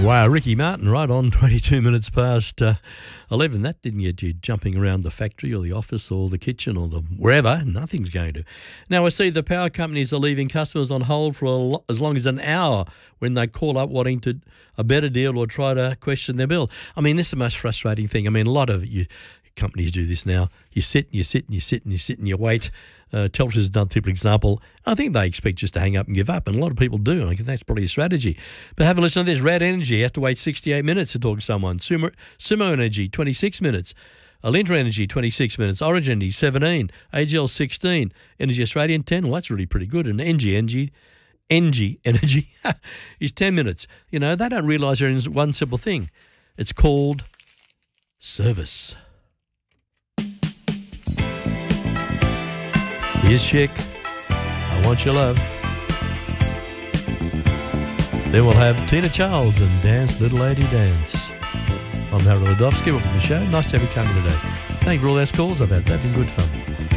Wow, Ricky Martin, right on 22 minutes past 11. That didn't get you jumping around the factory or the office or the kitchen or the wherever. Nothing's going to. Now, I see the power companies are leaving customers on hold for as long as an hour when they call up wanting a better deal or try to question their bill. I mean, this is the most frustrating thing. I mean, a lot of companies do this now. You sit and you sit and you sit and you sit and you wait. Telstra's done a typical example. I think they expect just to hang up and give up, and a lot of people do. I think that's probably a strategy. But have a listen to this. Rad Energy, you have to wait 68 minutes to talk to someone. Sumo Energy, 26 minutes. Alinta Energy, 26 minutes. Origin Energy, 17. AGL, 16. Energy Australian, 10. Well, that's really pretty good. And Engie Energy is 10 minutes. You know, they don't realise there is one simple thing. It's called service. Here's Chick, I Want Your Love. Then we'll have Tina Charles and Dance, Little Lady Dance. I'm Harold Ladovsky. Welcome to the show. Nice to have you coming today. Thank you for all those calls I've had. They've been good fun.